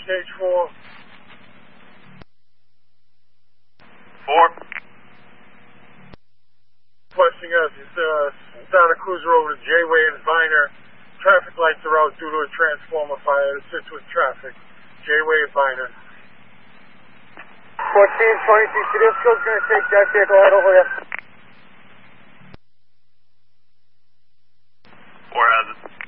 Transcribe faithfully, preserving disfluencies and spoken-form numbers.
Cage four. Four. Requesting us, he's uh, down a cruiser over to J-Way and Viner. Traffic lights are out due to a transformer fire. It sits with traffic. J-Way and Viner. fourteen twenty-two Tedesco's going to take that vehicle right over there. Four has it.